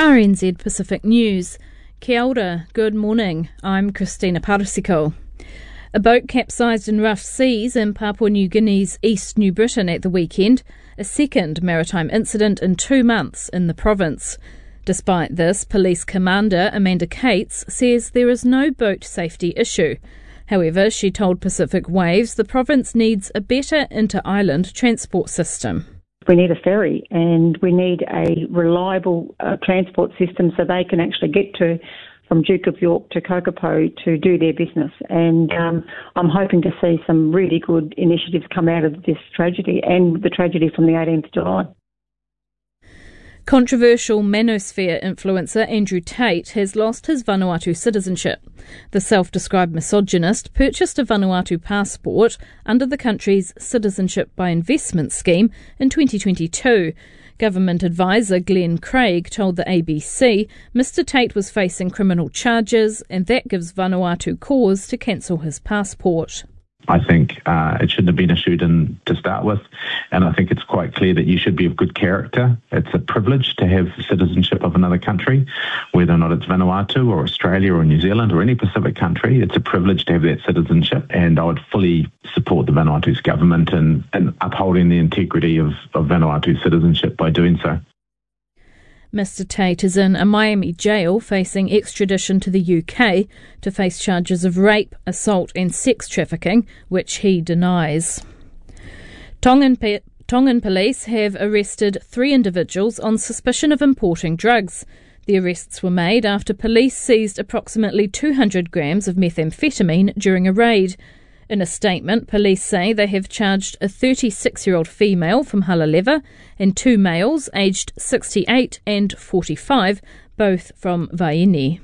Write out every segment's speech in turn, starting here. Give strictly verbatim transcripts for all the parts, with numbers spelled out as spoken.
R N Z Pacific News. Kia ora, good morning. I'm Christina Parasiko. A boat capsized in rough seas in Papua New Guinea's East New Britain at the weekend, a second maritime incident in two months in the province. Despite this, Police Commander Amanda Cates says there is no boat safety issue. However, she told Pacific Waves the province needs a better inter-island transport system. We need a ferry and we need a reliable uh, transport system so they can actually get to from Duke of York to Kokopo to do their business. And um, I'm hoping to see some really good initiatives come out of this tragedy and the tragedy from the eighteenth of July. Controversial manosphere influencer Andrew Tate has lost his Vanuatu citizenship. The self-described misogynist purchased a Vanuatu passport under the country's Citizenship by Investment scheme in twenty twenty-two. Government advisor Glenn Craig told the A B C Mister Tate was facing criminal charges and that gives Vanuatu cause to cancel his passport. I think uh, it shouldn't have been issued in, to start with, and I think it's quite clear that you should be of good character. It's a privilege to have citizenship of another country, whether or not it's Vanuatu or Australia or New Zealand or any Pacific country. It's a privilege to have that citizenship, and I would fully support the Vanuatu's government in, in upholding the integrity of, of Vanuatu citizenship by doing so. Mister Tate is in a Miami jail facing extradition to the U K to face charges of rape, assault and sex trafficking, which he denies. Tongan, pe- Tongan police have arrested three individuals on suspicion of importing drugs. The arrests were made after police seized approximately two hundred grams of methamphetamine during a raid. In a statement, police say they have charged a thirty-six-year-old female from Halaleva and two males aged sixty-eight and forty-five, both from Vaini.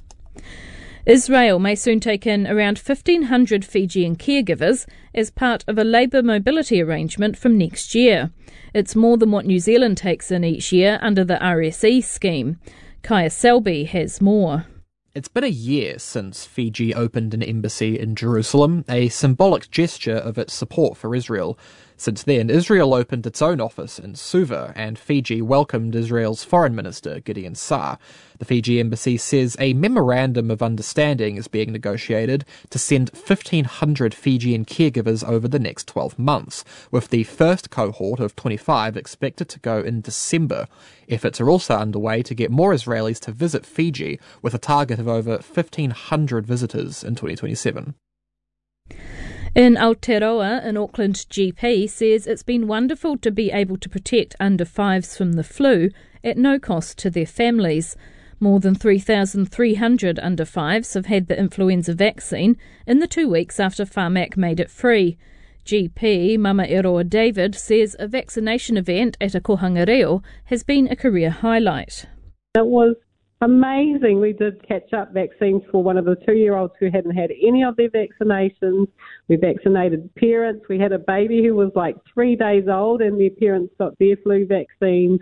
Israel may soon take in around fifteen hundred Fijian caregivers as part of a labour mobility arrangement from next year. It's more than what New Zealand takes in each year under the R S E scheme. Kaya Selby has more. It's been a year since Fiji opened an embassy in Jerusalem, a symbolic gesture of its support for Israel. Since then, Israel opened its own office in Suva, and Fiji welcomed Israel's Foreign Minister, Gideon Saar. The Fiji embassy says a memorandum of understanding is being negotiated to send fifteen hundred Fijian caregivers over the next twelve months, with the first cohort of twenty-five expected to go in December. Efforts are also underway to get more Israelis to visit Fiji, with a target of over fifteen hundred visitors in twenty twenty-seven. In Aotearoa, an Auckland G P says it's been wonderful to be able to protect under fives from the flu at no cost to their families. More than three thousand three hundred under fives have had the influenza vaccine in the two weeks after Pharmac made it free. G P Mama Eroa David says a vaccination event at a kohanga reo has been a career highlight. It was amazing. We did catch-up vaccines for one of the two-year-olds who hadn't had any of their vaccinations. We vaccinated parents. We had a baby who was like three days old and their parents got their flu vaccines.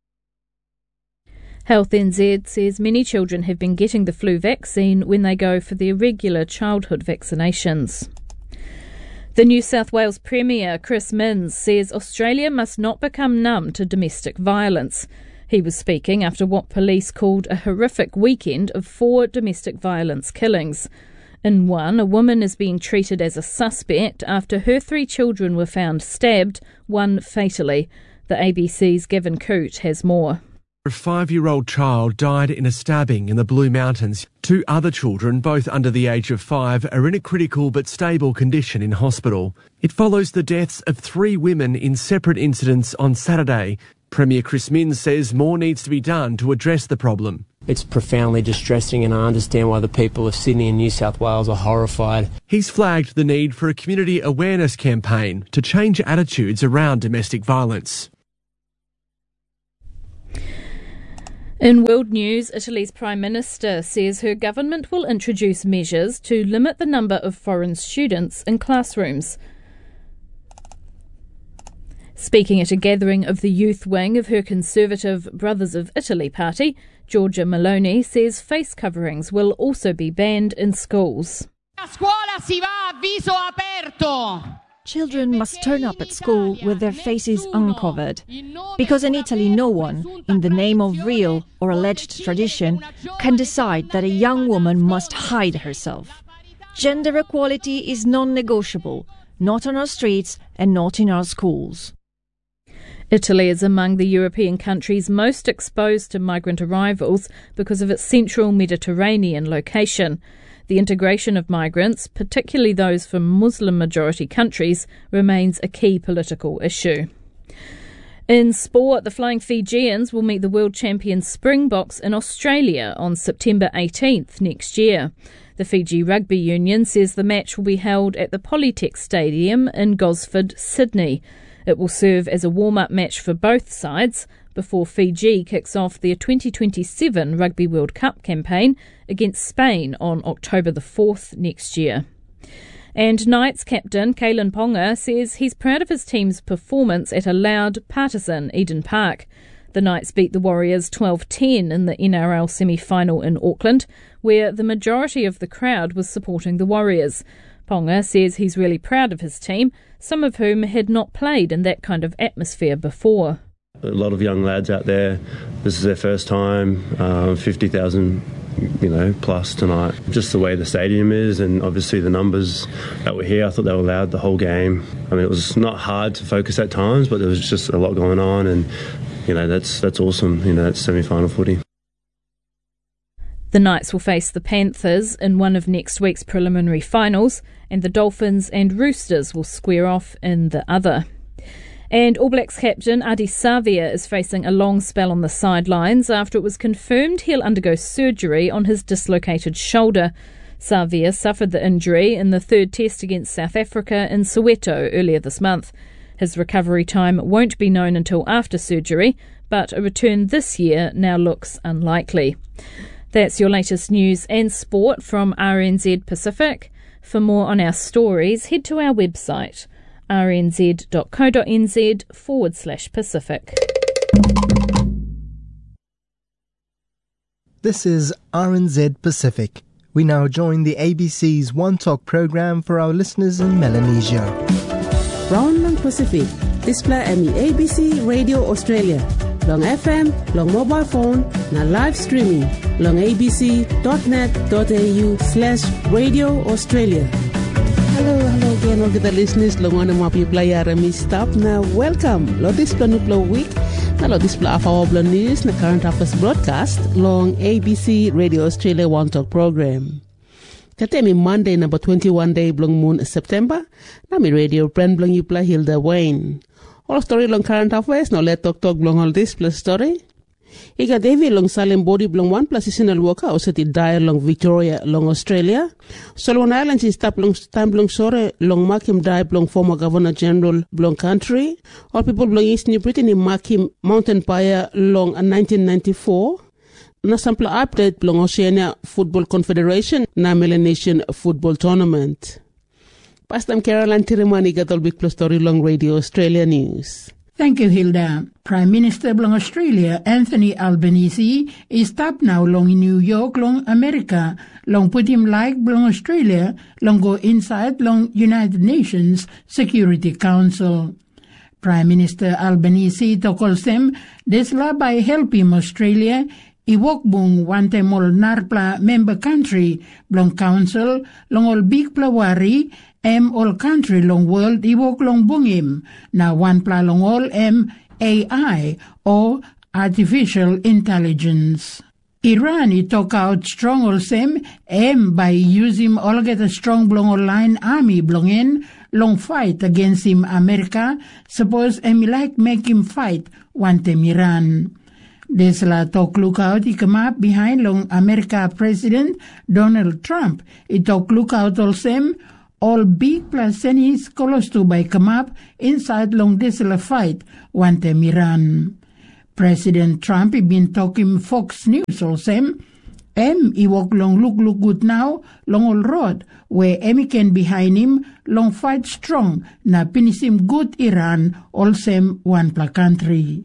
Health N Z says many children have been getting the flu vaccine when they go for their regular childhood vaccinations. The New South Wales Premier, Chris Minns, says Australia must not become numb to domestic violence. He was speaking after what police called a horrific weekend of four domestic violence killings. In one, a woman is being treated as a suspect after her three children were found stabbed, one fatally. The A B C's Gavin Coote has more. A five-year-old child died in a stabbing in the Blue Mountains. Two other children, both under the age of five, are in a critical but stable condition in hospital. It follows the deaths of three women in separate incidents on Saturday. Premier Chris Minns says more needs to be done to address the problem. It's profoundly distressing, and I understand why the people of Sydney and New South Wales are horrified. He's flagged the need for a community awareness campaign to change attitudes around domestic violence. In world news, Italy's Prime Minister says her government will introduce measures to limit the number of foreign students in classrooms. Speaking at a gathering of the youth wing of her Conservative Brothers of Italy party, Giorgia Meloni says face coverings will also be banned in schools. A scuola si va a viso aperto. Children must turn up at school with their faces uncovered, because in Italy no one, in the name of real or alleged tradition, can decide that a young woman must hide herself. Gender equality is non-negotiable, not on our streets and not in our schools. Italy is among the European countries most exposed to migrant arrivals because of its central Mediterranean location. The integration of migrants, particularly those from Muslim-majority countries, remains a key political issue. In sport, the Flying Fijians will meet the world champion Springboks in Australia on September eighteenth next year. The Fiji Rugby Union says the match will be held at the Polytech Stadium in Gosford, Sydney. It will serve as a warm-up match for both sides before Fiji kicks off their twenty twenty-seven Rugby World Cup campaign against Spain on October the fourth next year. And Knights captain Kalyn Ponga says he's proud of his team's performance at a loud, partisan Eden Park. The Knights beat the Warriors twelve ten in the N R L semi-final in Auckland, where the majority of the crowd was supporting the Warriors. Ponga says he's really proud of his team, some of whom had not played in that kind of atmosphere before. A lot of young lads out there, this is their first time, uh, fifty thousand you know, plus tonight. Just the way the stadium is and obviously the numbers that were here, I thought they were loud the whole game. I mean, it was not hard to focus at times, but there was just a lot going on and, you know, that's that's awesome. You know, that's semi-final footy. The Knights will face the Panthers in one of next week's preliminary finals, and the Dolphins and Roosters will square off in the other. And All Blacks captain Ardie Savea is facing a long spell on the sidelines after it was confirmed he'll undergo surgery on his dislocated shoulder. Savea suffered the injury in the third test against South Africa in Soweto earlier this month. His recovery time won't be known until after surgery, but a return this year now looks unlikely. That's your latest news and sport from R N Z Pacific. For more on our stories, head to our website, rnz.co.nz forward slash Pacific. This is R N Z Pacific. We now join the A B C's One Talk program for our listeners in Melanesia. Round long Pacific, display Emmy A B C Radio Australia. Long F M, long mobile phone, na live streaming. Long abc.net.au slash Radio Australia. Hello, hello again, all the listeners. Long one of my people are stop now. Welcome. Lo display new flow week. Na lo display of our news na current affairs broadcast long A B C Radio Australia One Talk program. Katemi Monday number twenty-one day blong moon September. Na mi radio brand blong you play Hilda Wayne. All story long current affairs, no let talk talk blong all this plus story. Ika Devi long Salem body blong one plus seasonal worker also ti die long Victoria long Australia. Solomon Islands is tap long time blong sore long Markham die blong former Governor General blong country. All people blong East New Britain in Markham Mountain Pyre long nineteen ninety-four. Na sample update blong Oceania Football Confederation na Melanesian Football Tournament. Pastor Caroline Tirimani got all big plus story long Radio Australia News. Thank you, Hilda. Prime Minister long Australia, Anthony Albanese, is up now long in New York, long America, long put him like long Australia, long go inside long United Nations Security Council. Prime Minister Albanese tokol sem desla by help him Australia iwokbung wante mol narpla member country long council long all big plawari em all country long world iwok long bungim na one pla long all em A I or artificial intelligence. Iran it talk out strong all same em by using all get a strong blong online army blong in long fight against him America suppose em like make him fight want them Iran. This la talk look out he come up behind long America President Donald Trump. It talk look out all same all big plus senis close to by come up inside long this la fight want them Iran. President Trump he been talking Fox News all same. Em he walk long look look good now long all road where em can behind him long fight strong na finish him good Iran all same one pla country.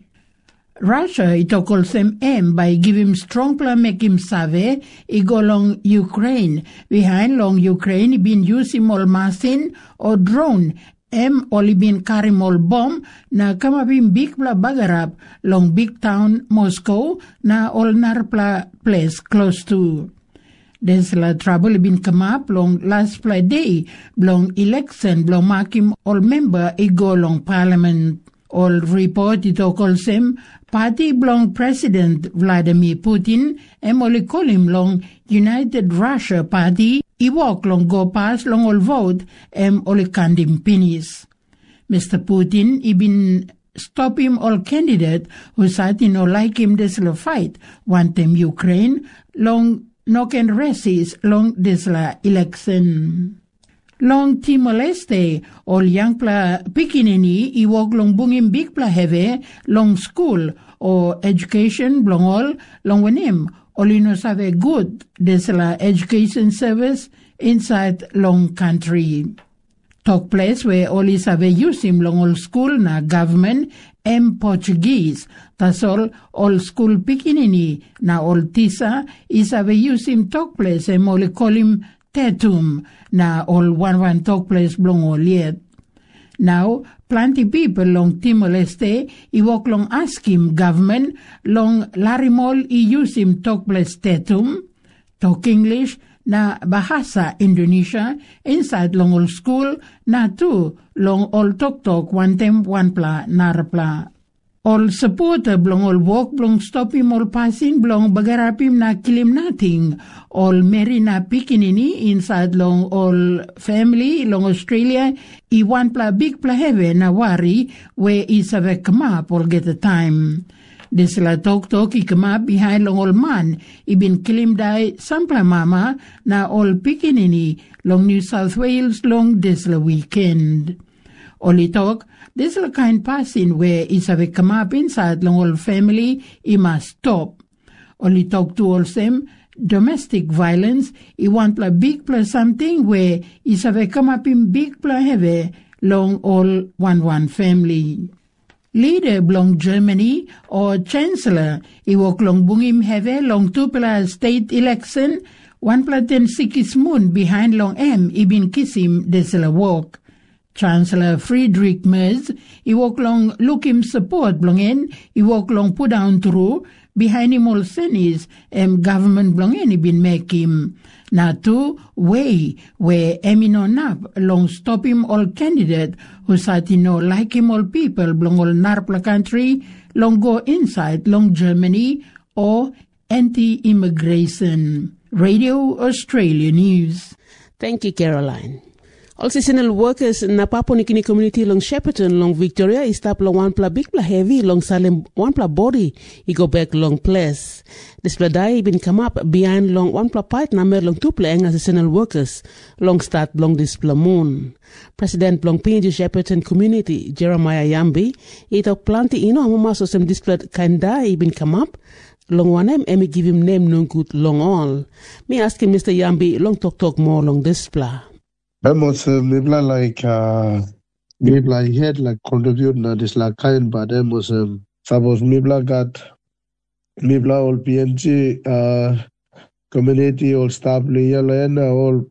Russia it all same aim by give him strong plan make him save he go long Ukraine behind long Ukraine he been using all machine or drone em olibin karimol bomb na kamapin big pla bagarap long big town Moscow na olnar pla place close to. There's la trouble been come up long last Friday long election long makim all member ego long parliament. All report it all same party belong President Vladimir Putin em only call him long United Russia Party I walk long go pass long all vote em only kandim pinis. Mister Putin I been stop him all candidate who sat in no like him this la fight want them Ukraine long knock and resist long this la election. Long Timor-Leste, all young pla pikinini, I walk long bungim big pla heavy, long school or education, long all, long wenim, all you know have good, this la education service inside long country. Talk place where all is have use him long all school na government, em Portuguese, that's all, all school pikinini, na all tisa, is have use him talk place, em only call him Tetum, na all one one talk place blong all yet. Now, plenty people long Timor-Leste, I walk long ask him government, long larimol I use him talk place Tetum, talk English, na bahasa Indonesia, inside long all school, na tu, long all talk talk, one tem one pla, narpla. All supporter blong all walk blong stop him all passing blong bagarapim na kilim nating. All marry na pikinini inside long all family long Australia. I one pla big pla heaven na worry where is a come up all get the time. This la talk talk I come up behind long all man. I been kilim die sampla mama na all pikinini long New South Wales long this la weekend. Only talk, this is a kind passing where is have come up inside long old family, he must stop. Only talk to all them domestic violence, he want a big plus something where is have come up in big plus heavy long all one one family. Leader belong Germany or Chancellor, he walk long bungim heavy long two plus state election, one plus ten six moon behind long M, he been kiss him desla walk. Chancellor Friedrich Merz, he walk long look him support belong in, he walk long put down through, behind him all senis, em government belong in, he been make him. Na two way, where emino nap, long stop him all candidate, who sat in no like him all people, belong all narpla country, long go inside, long Germany, or anti-immigration. Radio Australia News. Thank you, Caroline. All seasonal workers na Papua New Guinea community long Shepparton, long Victoria, is tap long one pla big pla heavy, long Salem one pla body, he go back long place. This pla die been come up behind long one pla pipe number long two pla as seasonal workers, long start long this pla moon. President long Pinji Shepparton community, Jeremiah Yambi, he talk plenty ino amama so some this pla kinda he been come up. Long one em, emi give him name no good long all. Me ask him Mister Yambi, long talk talk more long this pla. I was uh, maybe like uh, maybe like had like contribute na this like kind, but I was um, suppose maybe got maybe all P N G uh, community all staff layer and all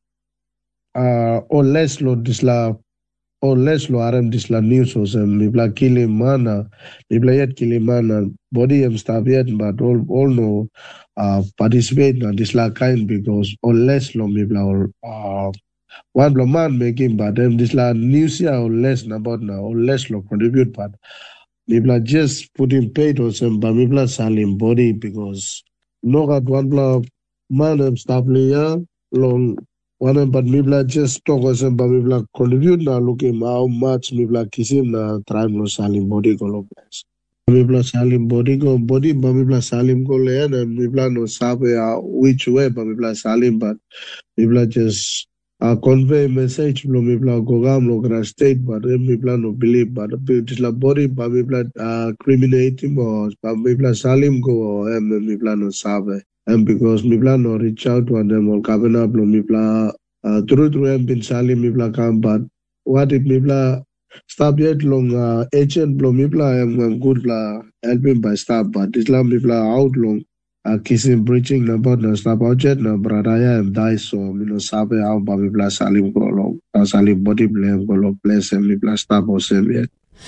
uh all less lo this la all less lo aram this la news was um, maybe like killing mana maybe yet killing mana body am staff yet, but all all no uh participate na this la kind because all less lo maybe all uh. One blow man making, but then this la news here or less about now or less lo contribute, but maybe just putting paid or some, but maybe selling body because no got one blow man and stuff layer long one, but maybe just talk or some, but maybe contribute now looking how much maybe kissing na trying no selling body go place. Maybe selling body go body, but maybe selling go layer and maybe no sabe which way, but maybe selling, but maybe just. Uh, convey message from me plan gogam lo gra state but me plan no believe but this la body but me plan uh criminating or but me plan salim go and me plan no sabe and because me plan no reach out to them all kabena lo me plan uh through through and been salim me plan come but what if me plan stop yet long uh agent lo me plan am good la helping by staff but this la me plan out long Uh, kissing breaching na about na stop out jet na bradaya and die so you know sabe how baby plus salim go along saling body blame, golo place and mibla stop or same.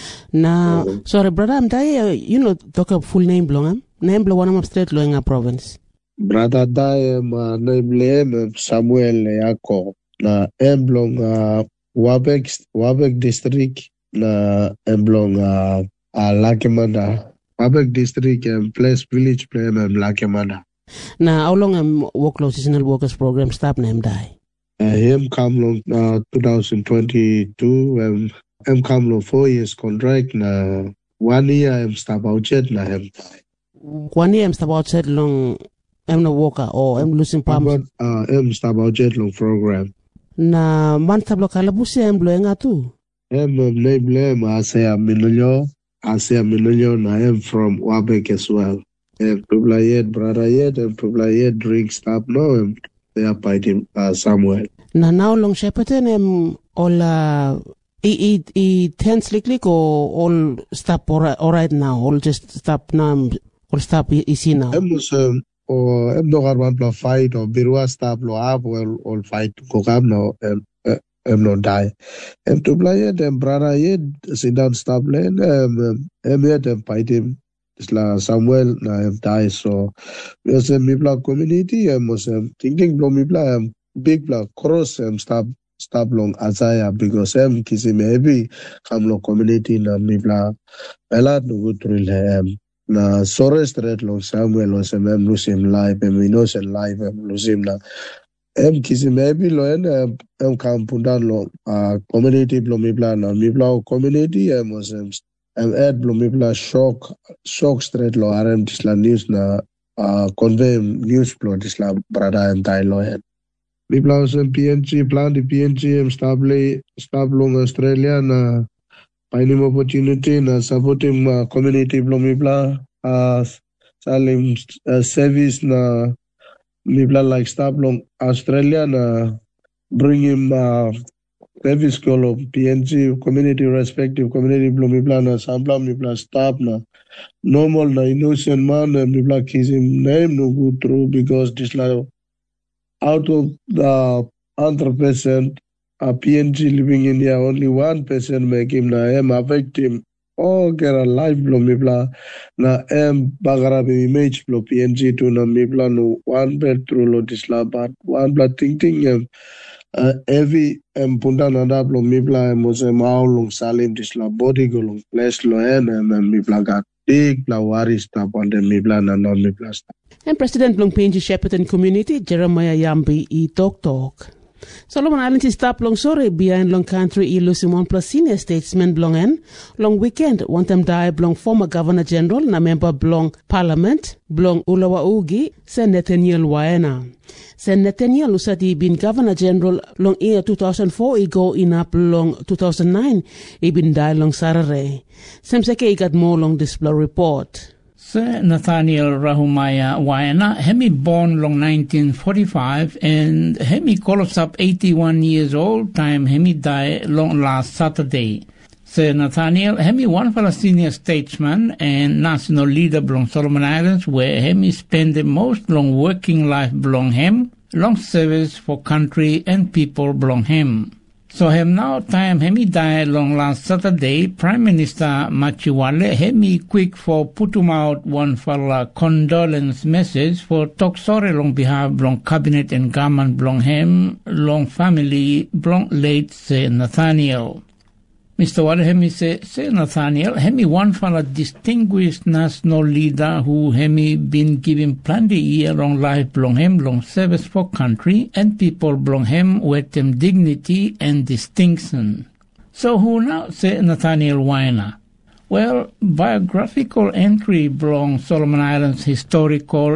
Now, sorry, brother, I'm dying. You know, talk a full name, blong. Name blow one of straight Loenga province. Brother die ma name blame Samuel Yako na emblong uh, Wabek Wabek district na emblong uh, uh, Lakemanda. Wabek district and place village blame and Lakemanda. Now, how long am workload seasonal workers program stop name die? Uh, him come long uh, twenty twenty-two and I'm come long four years contract na one year I'm stop out jet na him die. One year I'm stop out jet long I'm no worker or I'm losing palms. Uh, I'm stop out jet long program. Na man tablo kalabusi I'm blowing out too. I'm name blame I say I'm Minulio. I say I'm Minulio na I'm from Wabek as well. And people yet brother yet and people yet drink stop no they are fighting uh, somewhere. Na now long shepherdin em all uh it it tense click or all stop all right, all right now all just stop now all stop easy now. I'm um, or I'm not going to fight or birua stop lo up or all fight go up now um I'm not die. I'm to play it and brother yet sit down stop lane um I'm yet and fight him. It's like Samuel na have died so there's a Mibla community I was um, thinking blow Mibla um, big black cross and um, stop stop long Azaya because I'm kissing maybe come long community na Mibla a lot no good drill um na sorry straight long Samuel was um losing life and we know some life um losing na I'm kissing maybe lo and um I'm come pundan long uh community blow Mibla na Mibla community I was um I'm at Blumibla shock shock straight law R M Tisla news na uh convey news flow Tisla brother and Thai lawyer. Mibla was in P N G plan the P N G M stably stab long Australia na finding opportunity na supporting uh, community Blumibla uh salim uh, service na Mibla like stab long Australia na bring him uh every school of P N G community respective community Blumibla na Sambla Mibla stop na normal na innocent man Mibla kiss him name no go through because this like out of the hundred percent a P N G living in India only one person make him na him affect him oh get a life Blumibla na em bagara be image blo P N G to na Mibla no one bed through lo this la but one blood thinking um, Uh, every um, punta nada blo mibla mose mau long salim disla body go long place lo en and mibla got big bla wari stop on the mibla na non mibla stop. And President Blong P N G Shepparton Community Jeremiah Yambi e talk talk. Solomon Island is stop long sorry behind long country e losing one plus senior statesman blong en long weekend one time die blong former Governor General na member blong Parliament blong Ulawa Ugi Sen Nathaniel Waena. Sen Nathaniel usadi bin Governor General long year two thousand four e go in up long two thousand nine e bin die long Sarare. Semseke e got more long display report. Sir Nathaniel Rahumaya Waena, hemi born long nineteen forty-five and hemi calls up eighty-one years old time hemi die long last Saturday. Sir Nathaniel hemi one Palestinian statesman and national leader belong Solomon Islands where hemi spend the most long working life belong him, long service for country and people belong him. So hem now time hemi die long last Saturday, Prime Minister Machiwale hemi quick for put him out one for condolence message for talk sorry long behalf long cabinet and government belong him, long family belong late Sir Nathaniel. Mister Wale hemi say, Sir Nathaniel, hemi one for a distinguished national leader who hemi been given plenty year long life belong him, long service for country and people belong him with them dignity and distinction. So who now Sir Nathaniel Waena? Well, biographical entry belong Solomon Islands Historical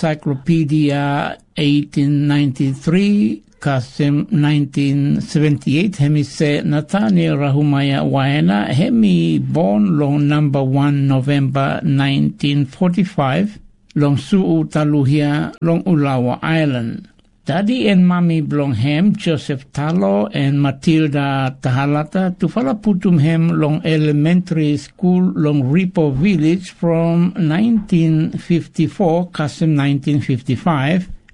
Encyclopedia eighteen ninety-three, Kasim nineteen seventy-eight, hemi say Nathaniel Rahumaya Waena, hemi born long number one November nineteen forty-five, long Su'u Taluhia, long Ulawa Island. Daddy and Mommy belong hem, Joseph Talo and Matilda Tahalata, to falaputum hem long elementary school long Ripo village from nineteen fifty-four, Kasim nineteen fifty-five,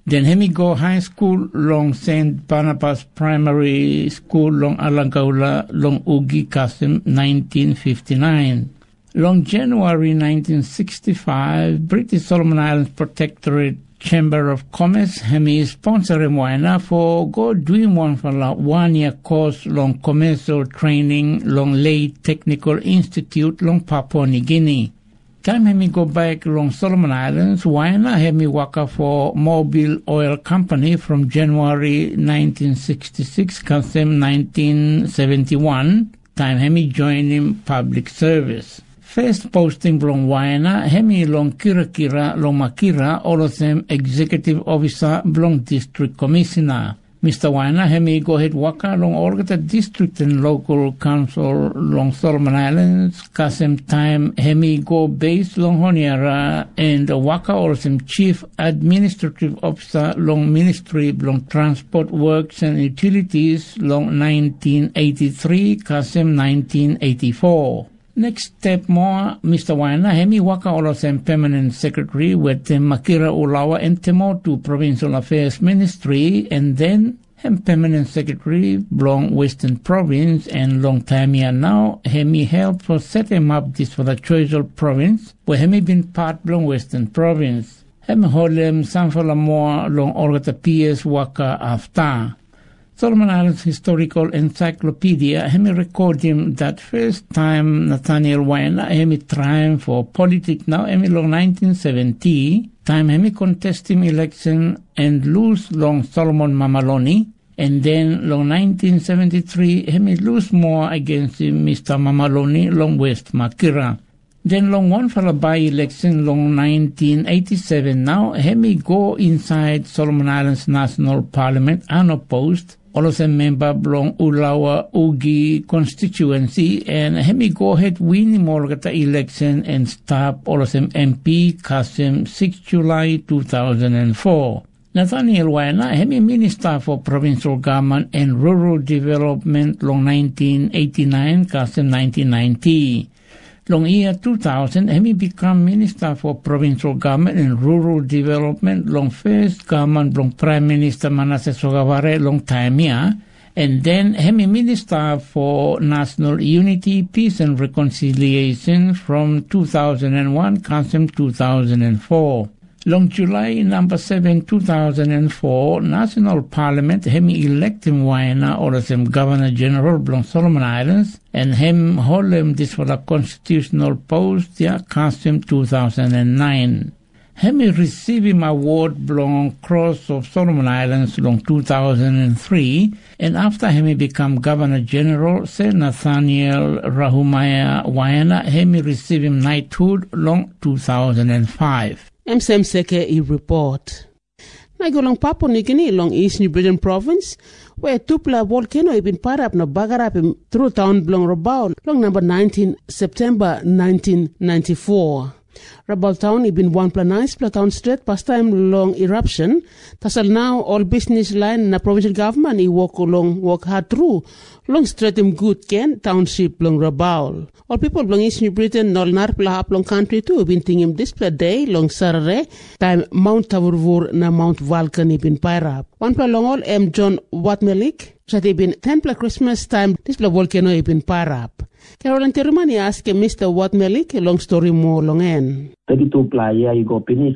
Then hemi go high school long Saint Barnabas Primary School long Alangaula long Ugi Kasim nineteen fifty-nine. Long January nineteen sixty-five, British Solomon Islands Protectorate Chamber of Commerce hemi sponsor Moana for go doing one for la one year course long commercial training long Leyte Technical Institute long Papua New Guinea. Time hemi go back long Solomon Islands, Waina hemi waka for Mobil Oil Company from January nineteen sixty-six Kasem nineteen seventy-one. Time hemi join him public service. First posting long Waina hemi long Kira Kira long Makira, all of them executive officer long district commissioner. Mister Waina hemi go ahead waka long all the district and local council long Solomon Islands. Kasem time hemi go base long Honiara and waka all them chief administrative officer long ministry long transport works and utilities long nineteen eighty-three Kasem nineteen eighty-four. Next step more, Mister Waina hemi waka all of them permanent secretary with the Makira Ulawa and Temotu Provincial Affairs Ministry, and then hem permanent secretary long Western Province, and long time here now hemi help for setting up this for the Choiseul Province, where hemi been part long Western Province. Hemi hold them some for more long all the P S waka after. Solomon Islands Historical Encyclopedia hemi record him that first time Nathaniel Waina hemi trying for politics now hemi long nineteen seventy. Time hemi contest him election and lose long Solomon Mamaloni, and then long nineteen seventy-three hemi lose more against him Mister Mamaloni long West Makira. Then long one for a by-election long nineteen eighty-seven now hemi go inside Solomon Islands National Parliament unopposed. All of them member belong Ulawa Ugi constituency, and hemi go ahead win more the election and stop all of them M P Kasem sixth July two thousand four. Nathaniel Waina hemi minister for provincial government and rural development long nineteen eighty-nine Kasem nineteen ninety. Long year two thousand, hemi become Minister for Provincial Government and Rural Development long first government long Prime Minister Manasseh Sogavare long time here, and then hemi Minister for National Unity, Peace and Reconciliation from two thousand one, Kasem two thousand four. Long July number seven, two thousand four, National Parliament hemi elect him Waina or them Governor General belong Solomon Islands, and him hold him this for the constitutional post yeah Kasem two thousand nine. Hemi receive him award belong Cross of Solomon Islands long two thousand three, and after hemi become Governor General, Sir Nathaniel Rahumaya Waina hemi receive him knighthood long two thousand five. M S M Seke i report. Na go long Papua New Guinea long East New Britain province, where Tupla volcano ibin parap na bagarap im through town belong Rabaul long number nineteen September nineteen ninety-four. Rabaul town ibin one pla nice pla town straight past time long eruption. Tasal now all business line na provincial government i walk along walk hard through long straight im good ken township long Rabaul. All people belong East New Britain nol nar pla hap long country too ibin tingim display day long Sarare time Mount Tavurvur na Mount Vulcan ibin pairap. One pla long all M John Watmelik sat ibin ten pla Christmas time display volcano ibin pairap. Caroline Terumani ask Mister Watmelik a long story more long en. thirty-two pla yeah you go finish.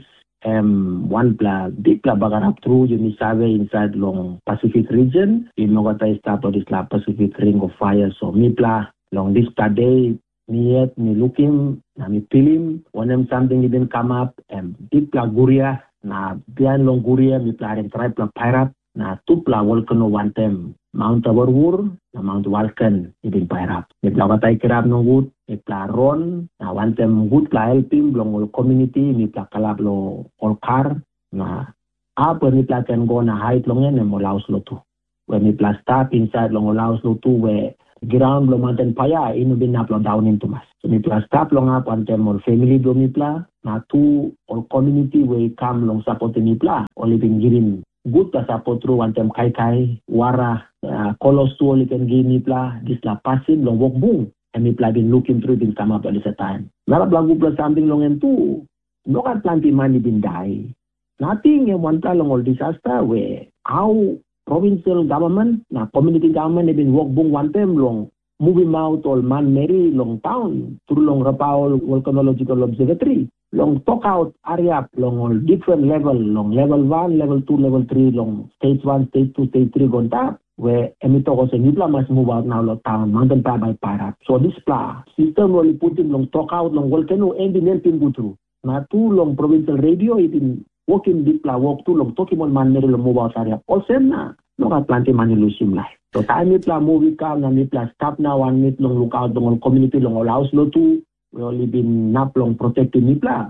Um, one pla big pla bagarap through you survey inside long Pacific region. You know what I start this la Pacific ring of fire. So me pla long this pla day me yet me looking na me film when them something didn't come up and big pla guria na behind long guria me pla and try pla pirate na two pla volcano one time Mount Tavurvur na Mount Vulcan ibin pirate. Me pla katay kirap no good me pla ron na one time good pla helping long all community me pla kalab lo all car na apa me pla can go na height long en mo laos lo tu. When me pla stop inside long laos lo tu where ground lo mountain paya inu bin upload down into mas. So me pla stop long up one time all family do me pla na two all community where come long support me pla all living girin good ta support through one time kai kai wara uh, kolos tu all can give me pla this la passing long walk boom and me pla been looking through been come up all this time. Nara pla good pla something long and two no kan planti money been die. Nothing in one long all disaster where how provincial government, na community government have been work bung one time long, moving out all man Mary long town through long Rabaul Volcanological Observatory. Long talk out area long all different level, long level one, level two, level three, long stage one, stage two, stage three gone up, where Emitokos and Nipla must move out now long town, mountain pa by Parap. So this pla system really put in long talk out long volcano and the helping go through. Now two long provincial radio it been working deep pla walk too long talking on man long move out area. Also na long at plenty money losing life. So time Nipla movie come na Nipla stop now one minute long look out long community long all house lo too. We only been not long protecting Nipla.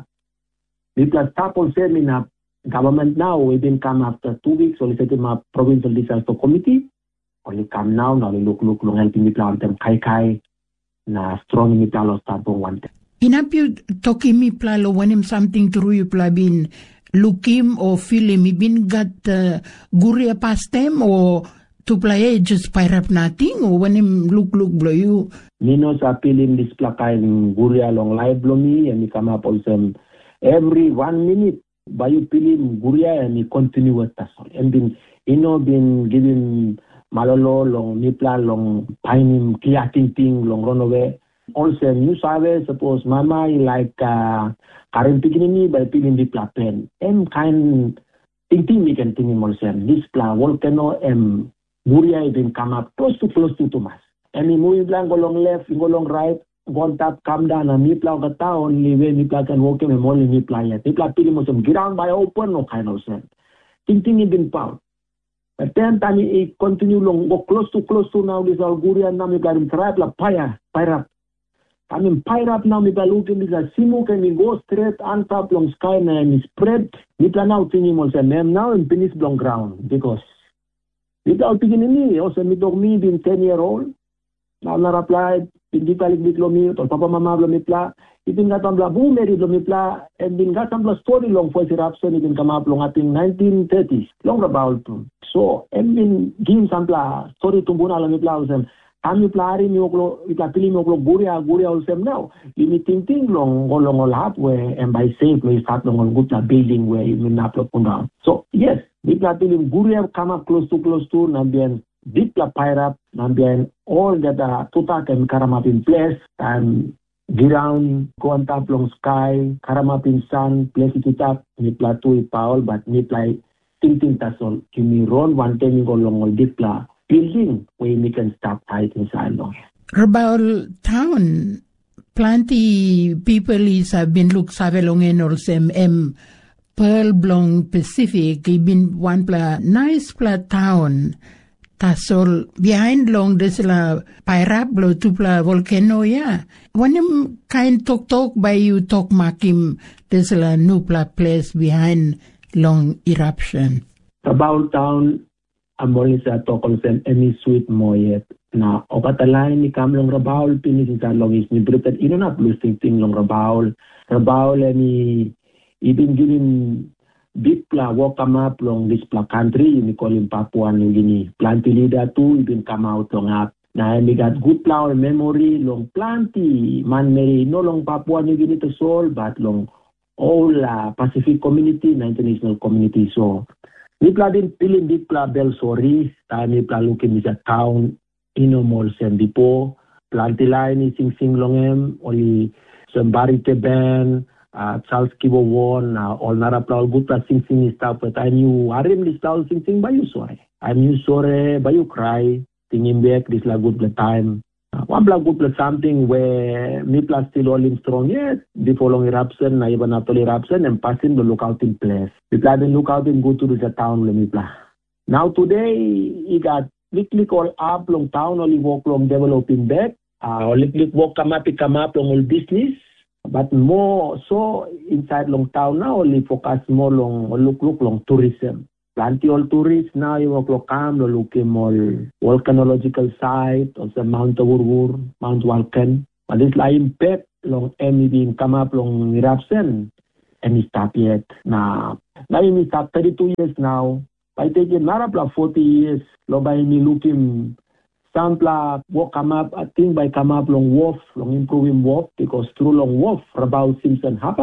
Nipla stop on in a government now. We've been come after two weeks. Only set him up provincial disaster committee. Only come now. Now we look look long helping Nipla on them kai kai. Na strong Nipla lo start on one. Inap you talking Nipla lo when him something through you pla bin look him or feel him. He been got uh, guria past them or to play just pirate nothing or when him look look blow you. Nino sa pilim this plaka in guria long live blow me and he come up also every one minute by you pilim guria and he continue with that. And been you know been giving malolo long Nipla long pining cleating thing long run away. Also new survey suppose mama like uh current beginning by pilim Nipla pen. M kind thing thing we can think in also this pla volcano m Guria even come up close to close to Thomas. And he move blank go long left, go long right, go on top, come down, and Nipla ga town, only way Nipla can walk him and only Nipla yet. Nipla pili mo some ground by open, no kind of sense. Ting ting even pound. But then time he continue long, go close to close to now this all Guria now Nipla him try la paya, pire. I mean pire up now Nipla look in this a simu can we go straight on top long sky and he spread. Nipla now thinking mo say ma'am now in finish long ground because without beginning me, also me dog me being ten year old. Now na applied, hindi balik biglo me, or papa mama blo me pla. Ibin gatang bla boom meri blo me pla, and bin gatang bla story long for eruption ibin come up long ating nineteen thirties, long about to. So, and bin gin some pla story tumbuna la me pla usem. Kami pla rin yung klo, ita pili mo klo guria guria usem now. Ini ting ting long long all up where and by safe we start long on good building where you na plo down. So yes. Dipla pilim guria come up close to close to nambian dipla pirap nambian all that uh, tutak and karamap in place and ground go on top long sky karamap in sun place it up nipla tu ipaol but nipla ting ting tasol kimi ron one time go long all dipla building where we can stop tight inside long. Rabaul town plenty people is have been look savelong en or sem em Pearl Blong Pacific, been one pla nice pla town. Tasol behind long this la Pirablo to pla volcano ya. When him kind talk talk by you talk makim this la new pla place behind long eruption. About town, I'm only sa talk on sem any sweet mo yet. Na okatalay ni kam long Rabaul pinis sa long is ni brutal ino na plus ting ting long Rabaul. Rabaul ni even giving big pla walk come up long this pla country, we call him Papua New Guinea. Plenty leader too, even come out long up. Now we got good pla memory long plenty man may no long Papua New Guinea to solve, but long all uh, Pacific community, international community. So we pla din piling big pla bell sorry, time we pla looking is a town in a mall sem dipo. Plenty line is sing sing long em, only some barite band. Uh, Charles Kibo won, uh, all narapla good plus sing sing stuff, but I knew Arim this style sing sing by you sorry. I knew sorry by you cry, singing back this la good time. Uh, one black good plus something where me plus still all in strong yet before long eruption, na even after eruption and passing the lookout in place. We plan to look out and go to the town me pla. Now today he got lick lick all up long town, only walk long developing back. Uh, lick lick walk come up, it come up long all business. But more so inside long town now only focus more long look look long tourism. Plenty all tourists now you walk look come look more volcanological site of the Mount Awurwur, Mount Vulcan. But this la impact long M being come up long eruption and it stop yet. Now now we start thirty-two years now. By taking narapla forty years, lo by me looking Sampla walk come up, I think by come up long wolf, long improving wolf, because through long wolf, Rabaul Simpson Hapa.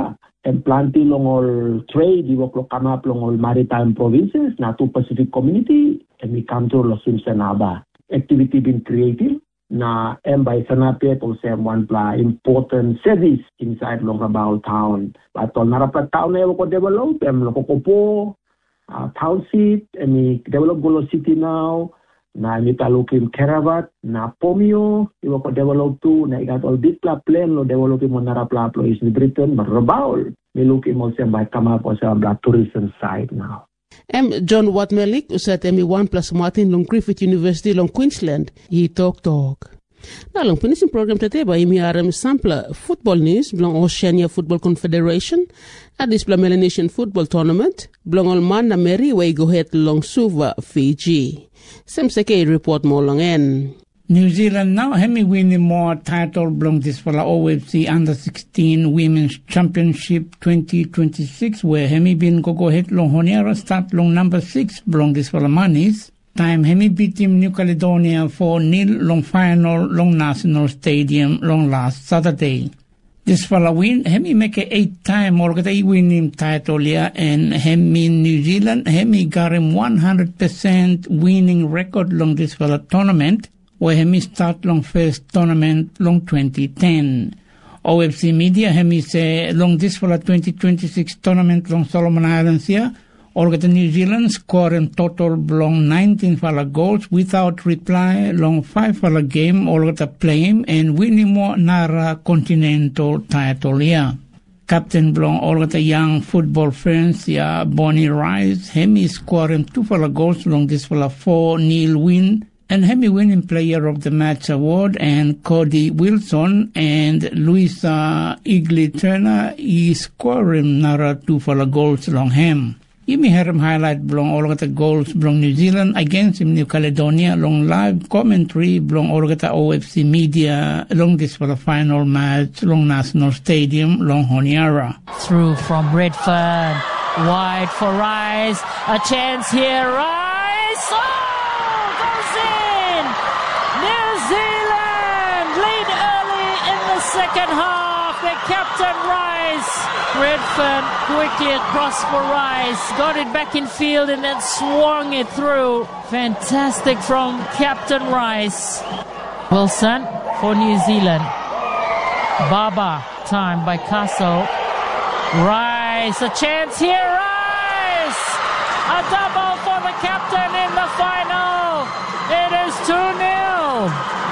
and plenty long all trade, we will come up long all maritime provinces, na to Pacific community, and we come to Los Simpson Aba. Activity been created, na and by Sanapet also have one pla important service inside Longrabao town. But on Narapa town, they will develop, and Lokopo, uh, town seat, and we develop Golo City now. Na kita looking Kerabat, na Pomio, we will develop too, na ikat all big pla plan, lo develop mo Narapla is in Britain, but Rabaul, we look in also by come up also on the tourism side now. Um, John Watmelik, usat emi one plus Martin long Griffith University long Queensland, he talk talk. Now long finishing program today by emi aram sampler football news belong Oceania Football Confederation at this Melanesian football tournament belong all man na Mary way go ahead long Suva, Fiji. Sem seke report mo long en. New Zealand now hemi winning more title belong this for the O F C Under sixteen Women's Championship twenty twenty-six where hemi been go go ahead long Honiara start long number six belong this for the manis. Time hemi beat team New Caledonia four nil long final long National Stadium long last Saturday. This fella win, hemi make a eight time or get a winning title here and hemi New Zealand, hemi got him one hundred percent winning record long this fella tournament where hemi start long first tournament long twenty ten. O F C media hemi say long this fella twenty twenty-six tournament long Solomon Islands here. All get New Zealand score in total long nineteen falla goals without reply long five falla game all get a play and winning more Nara Continental title here. Captain Blong all get a young football friends here Bonnie Rice hemi scoring two falla goals long this falla four nil win and hemi winning player of the match award and Cody Wilson and Louisa Igley Turner is scoring Nara two falla goals long him. You may hear him highlight belong all of the goals belong New Zealand against New Caledonia long live commentary belong all of the O F C media long this for the final match long National Stadium long Honiara. Through from Redfern, wide for Rice, a chance here, Rice, oh, goes in! New Zealand lead early in the second half, the captain Rice. Redfern quickly across for Rice, got it back in field and then swung it through. Fantastic from Captain Rice. Wilson for New Zealand. Baba, time by Castle. Rice, a chance here, Rice! A double for the captain in the final. It is two nil.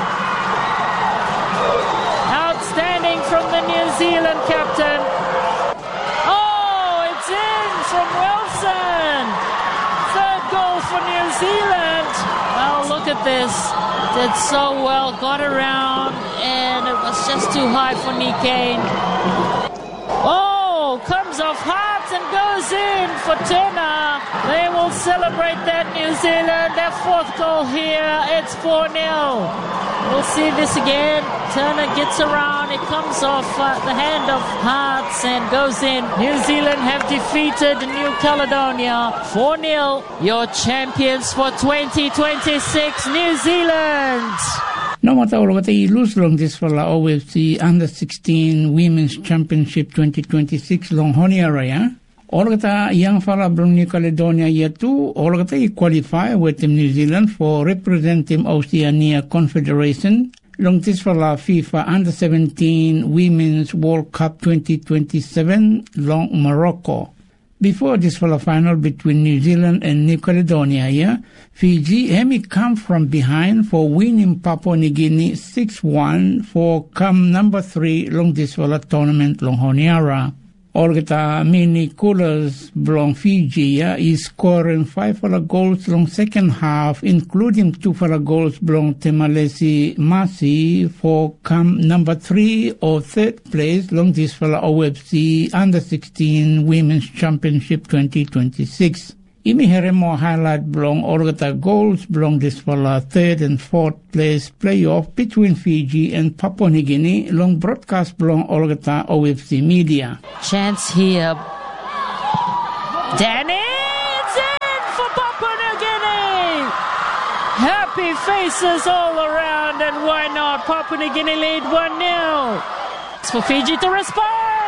Outstanding from the New Zealand captain. From Wilson, third goal for New Zealand. Well, look at this, did so well, got around, and it was just too high for Nikkane. Oh, comes off hard and goes in for Turner. They will celebrate that, New Zealand, their fourth goal here. It's four nil. We'll see this again. Turner gets around. It comes off uh, the hand of Hearts and goes in. New Zealand have defeated New Caledonia four nil. Your champions for twenty twenty-six, New Zealand. No matter what they lose long this for the O F C Under sixteen Women's Championship twenty twenty-six long Honiara, yeah? All of the young fella from New Caledonia year two, all of they qualify with New Zealand for representing Oceania Confederation. Long this for la FIFA Under seventeen Women's World Cup twenty twenty-seven long Morocco. Before this for the final between New Zealand and New Caledonia, yeah, Fiji hemi come from behind for winning Papua New Guinea six one for come number three long this for the tournament long Honiara. Olgeta Mini Coolers belong Fiji yeah, is scoring five for the goals long second half, including two for the goals belong Temalesi Masi for come number three or third place long this for the O F C Under sixteen Women's Championship twenty twenty-six. Imi Heremo highlight belong Olgeta goals belong this for the third and fourth place playoff between Fiji and Papua New Guinea long broadcast belong Olgeta O F C media. Chance here. Danny, it's in for Papua New Guinea. Happy faces all around, and why not? Papua New Guinea lead one nil. It's for Fiji to respond for the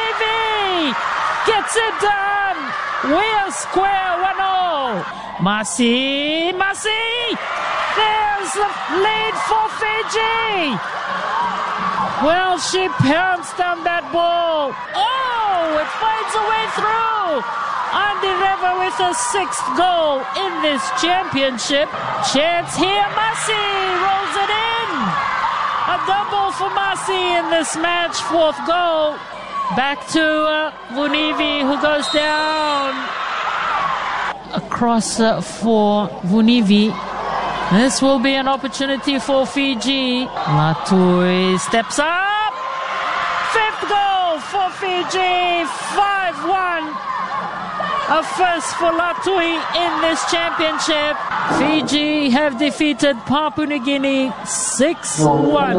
Vunivi gets it done. We're square one all. Masi, Masi. There's the lead for Fiji. Well, she pounced on that ball. Oh, it finds a way through. Andy Reva with a sixth goal in this championship. Chance here, Masi rolls it in. A double for Masi in this match, fourth goal. Back to uh, Vunivi, who goes down. Across uh, for Vunivi. This will be an opportunity for Fiji. Latui steps up. Fifth goal for Fiji. five one. A first for Latui in this championship. Fiji have defeated Papua New Guinea six one.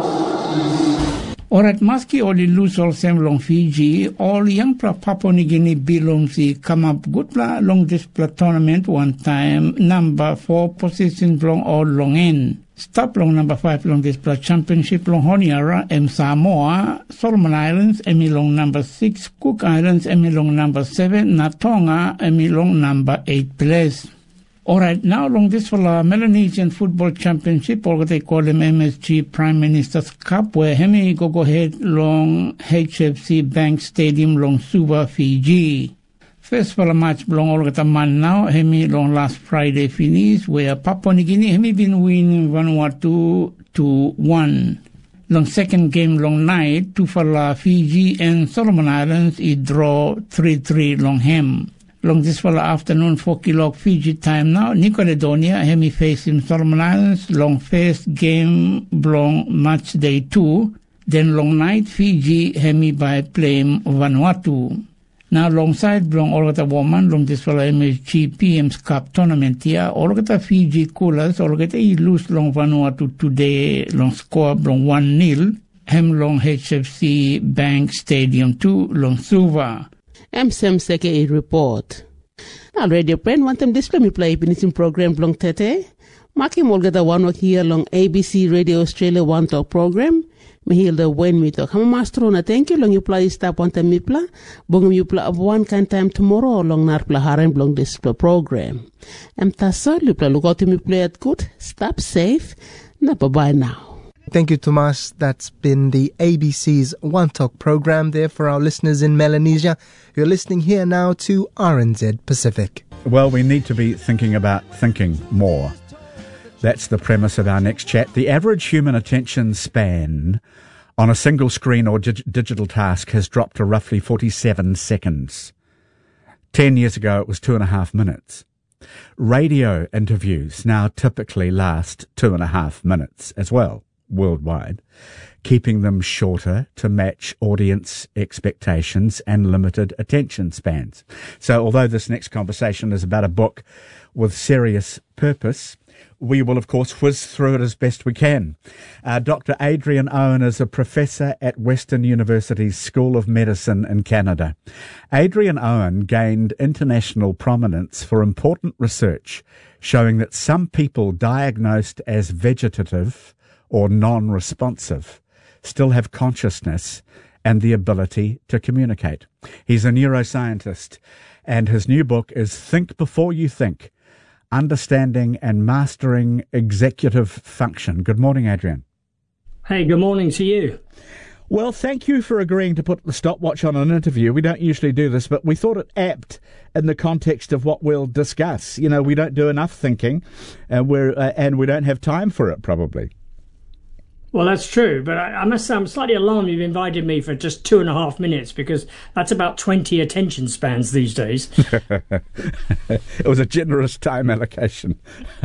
Alright, maski oli lose all same long Fiji, all young pra Papua New Guinea belongs the come up good pla long this pla tournament one time, number four position long all long in. Stop long number five long this pla championship long Honiara, M Samoa, Solomon Islands, Emi long number six, Cook Islands, Emi long number seven, Natonga, Emi long number eight place. Alright, now along this for the Melanesian Football Championship, or what they call them M S G Prime Minister's Cup, where Hemi go go ahead long H F C Bank Stadium long Suva, Fiji. First for the match long all the man now, Hemi long last Friday finish, where Papua New Guinea Hemi been winning Vanuatu to one. Long second game long night, two for the Fiji and Solomon Islands, it draw three three long hem. Long this for the afternoon, four o'clock Fiji time now. Nicoladonia, Hemi facing Solomon Islands. Long first game, long match day two. Then long night, Fiji, Hemi by playing Vanuatu. Now alongside, long all the woman, long this for the M S G P M's Cup tournament here. All the Fiji coolers, all the lose long Vanuatu today, long score, long one nil. Hem long H F C Bank Stadium two, long Suva. M S M Seke a report. Now radio pen want them display me play finishing program long tete. Maki molgata one work here long A B C Radio Australia One Talk program. Me heal the when me talk. Hama master na thank you long you play stop one time me pla. Bongum you play of one kind time tomorrow long nar pla haren long display program. Em tasa you play look out to me play at good. Stop safe. Na bye bye now. Thank you, Tomas. That's been the A B C's One Talk program there for our listeners in Melanesia. You're listening here now to R N Z Pacific. Well, we need to be thinking about thinking more. That's the premise of our next chat. The average human attention span on a single screen or dig- digital task has dropped to roughly forty-seven seconds. Ten years ago, it was two and a half minutes. Radio interviews now typically last two and a half minutes as well, worldwide, keeping them shorter to match audience expectations and limited attention spans. So although this next conversation is about a book with serious purpose, we will, of course, whiz through it as best we can. Uh, Doctor Adrian Owen is a professor at Western University's School of Medicine in Canada. Adrian Owen gained international prominence for important research showing that some people diagnosed as vegetative or non-responsive still have consciousness and the ability to communicate. He's a neuroscientist, and his new book is Think Before You Think, Understanding and Mastering Executive Function. Good morning, Adrian. Hey, good morning to you. Well, thank you for agreeing to put the stopwatch on an interview. We don't usually do this, but we thought it apt in the context of what we'll discuss. You know, we don't do enough thinking, and we're uh, and we don't have time for it, probably. Well, that's true, but I, I must say I'm slightly alarmed you've invited me for just two and a half minutes, because that's about twenty attention spans these days. It was a generous time allocation.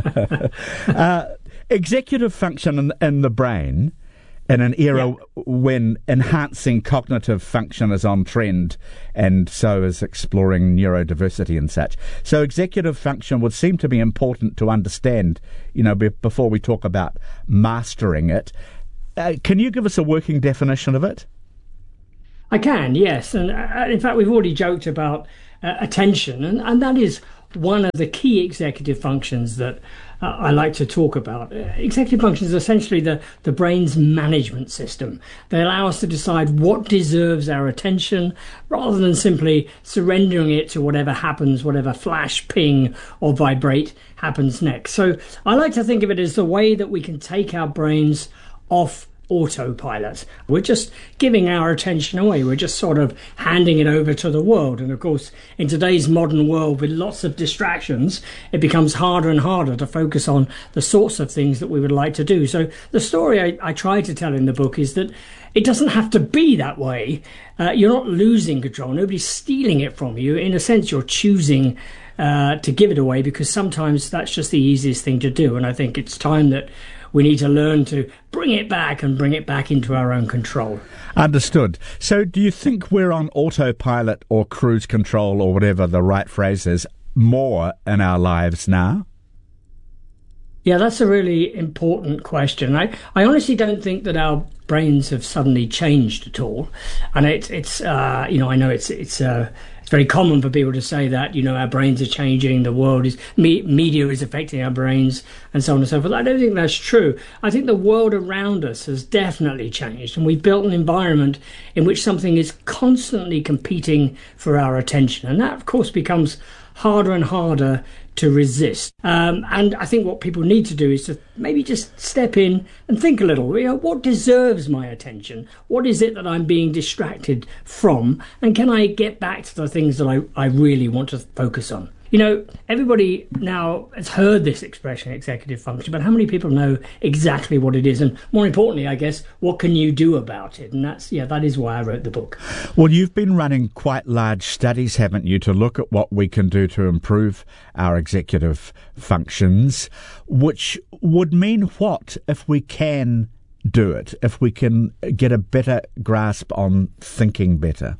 uh, executive function in, in the brain, in an era yeah. when enhancing cognitive function is on trend, and so is exploring neurodiversity and such. So executive function would seem to be important to understand, you know, be, before we talk about mastering it. Uh, can you give us a working definition of it? I can, yes. And uh, in fact, we've already joked about uh, attention, and, and that is one of the key executive functions that uh, I like to talk about. Uh, executive functions is essentially the, the brain's management system. They allow us to decide what deserves our attention rather than simply surrendering it to whatever happens, whatever flash, ping or vibrate happens next. So I like to think of it as the way that we can take our brains off autopilot. We're just giving our attention away. We're just sort of handing it over to the world. And of course, in today's modern world with lots of distractions, it becomes harder and harder to focus on the sorts of things that we would like to do. So the story I, I try to tell in the book is that it doesn't have to be that way. Uh, you're not losing control. Nobody's stealing it from you. In a sense, you're choosing uh, to give it away, because sometimes that's just the easiest thing to do. And I think it's time that we need to learn to bring it back and bring it back into our own control. Understood. So do you think we're on autopilot or cruise control, or whatever the right phrase is, more in our lives now? Yeah, that's a really important question. I, I honestly don't think that our brains have suddenly changed at all. And it's, it's uh, you know, I know it's it's uh, it's very common for people to say that, you know, our brains are changing, the world is, me, media is affecting our brains, and so on and so forth. I don't think that's true. I think the world around us has definitely changed, and we've built an environment in which something is constantly competing for our attention. And that, of course, becomes harder and harder to resist. Um, and I think what people need to do is to maybe just step in and think a little. You know, what deserves my attention? What is it that I'm being distracted from? And can I get back to the things that I, I really want to focus on? You know, everybody now has heard this expression, executive function, but how many people know exactly what it is? And more importantly, I guess, what can you do about it? And that's, yeah, that is why I wrote the book. Well, you've been running quite large studies, haven't you, to look at what we can do to improve our executive functions, which would mean what if we can do it, if we can get a better grasp on thinking better?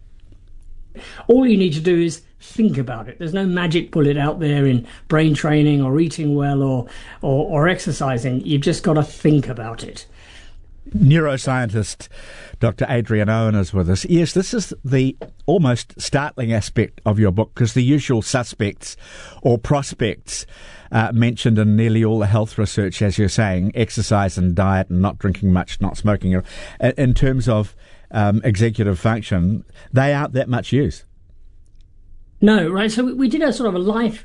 All you need to do is think about it. There's no magic bullet out there in brain training or eating well or, or, or exercising. You've just got to think about it. Neuroscientist Doctor Adrian Owen is with us. Yes, this is the almost startling aspect of your book, because the usual suspects or prospects uh, mentioned in nearly all the health research, as you're saying, exercise and diet and not drinking much, not smoking, in terms of um, executive function, they aren't that much use. No, right. So we did a sort of a life,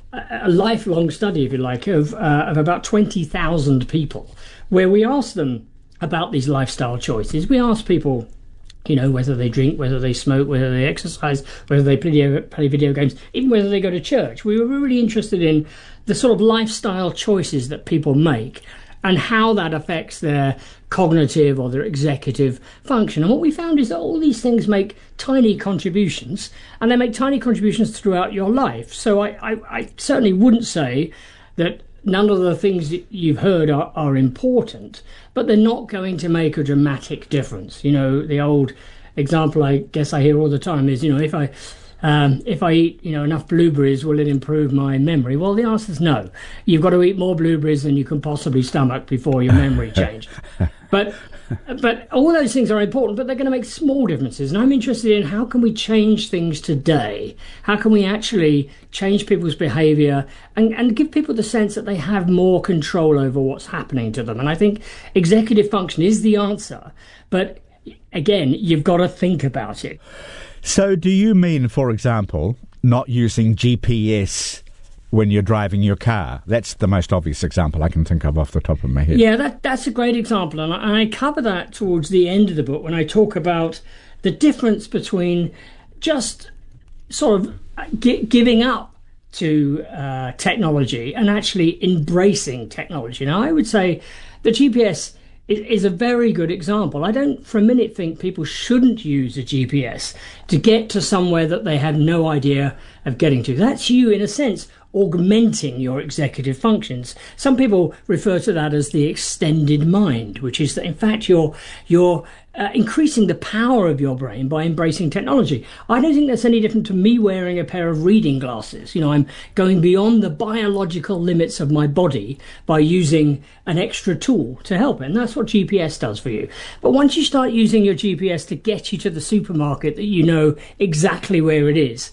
a lifelong study, if you like, of uh, of about twenty thousand people, where we asked them about these lifestyle choices. We asked people, you know, whether they drink, whether they smoke, whether they exercise, whether they play, play video games, even whether they go to church. We were really interested in the sort of lifestyle choices that people make and how that affects their cognitive or their executive function. And what we found is that all these things make tiny contributions, and they make tiny contributions throughout your life. So I, I, I certainly wouldn't say that none of the things that you've heard are, are important, but they're not going to make a dramatic difference. You know, the old example I guess I hear all the time is, you know, if I Um, if I eat, you know, enough blueberries, will it improve my memory? Well, the answer is no. You've got to eat more blueberries than you can possibly stomach before your memory changes. But but all those things are important, but they're going to make small differences. And I'm interested in how can we change things today? How can we actually change people's behaviour and, and give people the sense that they have more control over what's happening to them? And I think executive function is the answer. But again, you've got to think about it. So do you mean, for example, not using G P S when you're driving your car? That's the most obvious example I can think of off the top of my head. Yeah, that, that's a great example. And I, and I cover that towards the end of the book when I talk about the difference between just sort of gi- giving up to uh, technology and actually embracing technology. Now, I would say the G P S is a very good example. I don't for a minute think people shouldn't use a G P S to get to somewhere that they have no idea of getting to. That's you, in a sense, augmenting your executive functions. Some people refer to that as the extended mind, which is that, in fact, you're, you're uh, increasing the power of your brain by embracing technology. I don't think that's any different to me wearing a pair of reading glasses. You know, I'm going beyond the biological limits of my body by using an extra tool to help it. And that's what G P S does for you. But once you start using your G P S to get you to the supermarket that you know exactly where it is,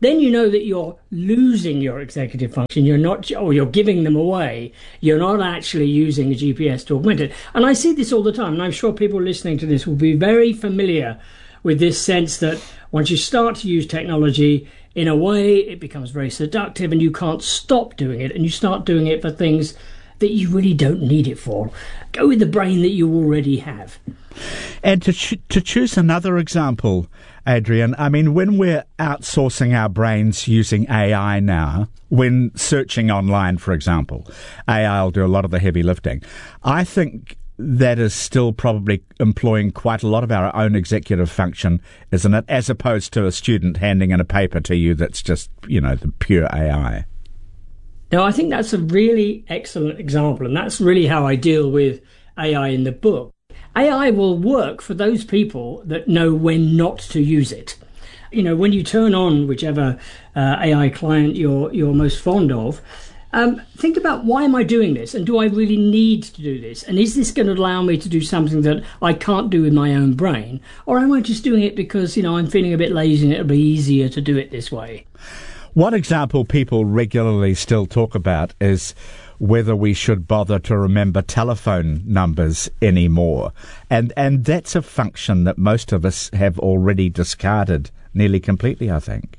then you know that you're losing your executive function. You're not, or you're giving them away. You're not actually using a G P S to augment it. And I see this all the time, and I'm sure people listening to this will be very familiar with this sense that once you start to use technology, in a way, it becomes very seductive and you can't stop doing it, and you start doing it for things that you really don't need it for. Go with the brain that you already have. And to ch- to choose another example, Adrian, I mean, when we're outsourcing our brains using A I now, when searching online, for example, A I will do a lot of the heavy lifting. I think that is still probably employing quite a lot of our own executive function, isn't it? As opposed to a student handing in a paper to you that's just, you know, the pure A I. Now, I think that's a really excellent example, and that's really how I deal with A I in the book. A I will work for those people that know when not to use it. You know, when you turn on whichever uh, A I client you're you're most fond of, um, think about, why am I doing this, and do I really need to do this, and is this going to allow me to do something that I can't do with my own brain, or am I just doing it because, you know, I'm feeling a bit lazy and it'll be easier to do it this way? One example people regularly still talk about is whether we should bother to remember telephone numbers anymore. And and that's a function that most of us have already discarded nearly completely, I think.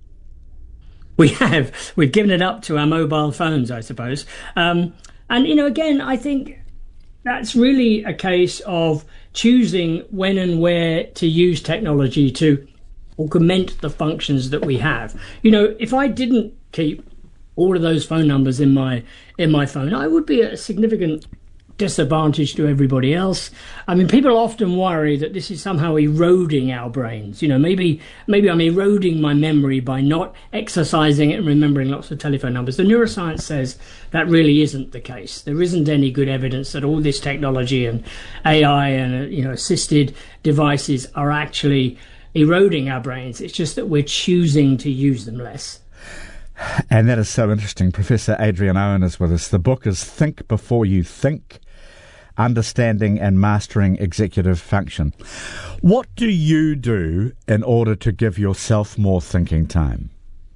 We have. We've given it up to our mobile phones, I suppose. Um, and, you know, again, I think that's really a case of choosing when and where to use technology to augment the functions that we have. You know, if I didn't keep all of those phone numbers in my in my phone, I would be at a significant disadvantage to everybody else. I mean, people often worry that this is somehow eroding our brains. You know, maybe maybe I'm eroding my memory by not exercising it and remembering lots of telephone numbers. The neuroscience says that really isn't the case. There isn't any good evidence that all this technology and A I and, you know, assisted devices are actually eroding our brains. It's just that we're choosing to use them less. And that is so interesting. Professor Adrian Owen is with us. The book is Think Before You Think, Understanding and Mastering Executive Function. What do you do in order to give yourself more thinking time?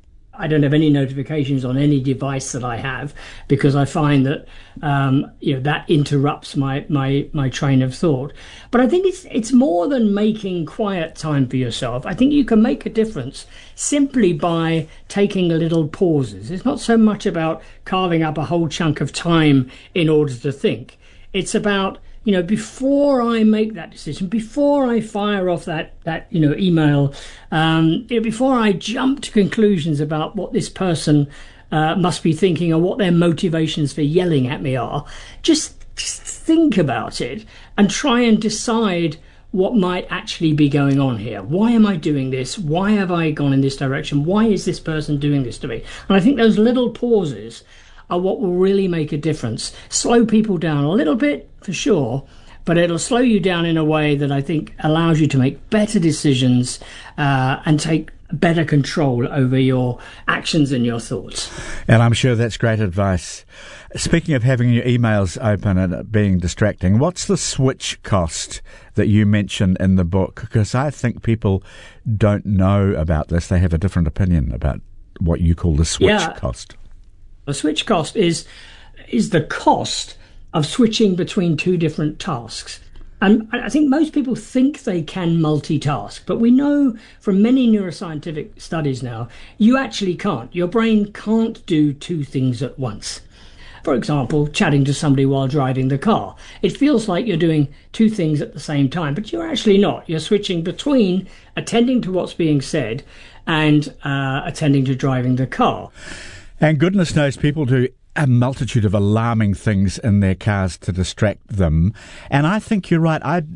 I don't have any notifications on any device that I have, because I find that um, you know that interrupts my, my, my train of thought. But I think it's it's more than making quiet time for yourself. I think you can make a difference simply by taking a little pauses. It's not so much about carving up a whole chunk of time in order to think. It's about, you know, before I make that decision, before I fire off that, that you know, email, um, you know, before I jump to conclusions about what this person uh, must be thinking or what their motivations for yelling at me are, just, just think about it and try and decide what might actually be going on here. Why am I doing this? Why have I gone in this direction? Why is this person doing this to me? And I think those little pauses are what will really make a difference. Slow people down a little bit, for sure, but it'll slow you down in a way that I think allows you to make better decisions uh, and take better control over your actions and your thoughts. And I'm sure that's great advice. Speaking of having your emails open and it being distracting, what's the switch cost that you mention in the book? Because I think people don't know about this. They have a different opinion about what you call the switch yeah. cost. The switch cost is is the cost of switching between two different tasks. And I think most people think they can multitask, but we know from many neuroscientific studies now, you actually can't. Your brain can't do two things at once. For example, chatting to somebody while driving the car. It feels like you're doing two things at the same time, but you're actually not. You're switching between attending to what's being said and uh, attending to driving the car. And goodness knows people do a multitude of alarming things in their cars to distract them. And I think you're right. I,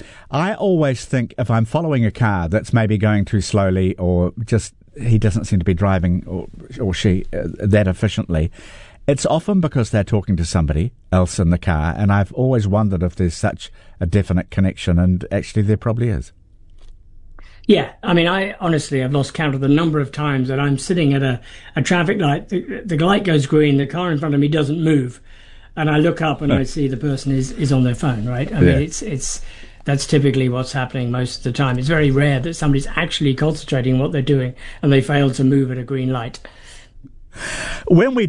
I always think if I'm following a car that's maybe going too slowly or just he doesn't seem to be driving or, or she uh, that efficiently, it's often because they're talking to somebody else in the car. And I've always wondered if there's such a definite connection, and actually there probably is. Yeah, I mean, I honestly have lost count of the number of times that I'm sitting at a, a traffic light, the, the light goes green, the car in front of me doesn't move, and I look up and I see the person is, is on their phone, right? I yeah. mean, it's it's that's typically what's happening most of the time. It's very rare that somebody's actually concentrating on what they're doing and they fail to move at a green light. When we